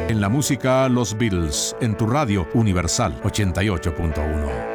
En la música, los Beatles, en tu radio Universal 88.1.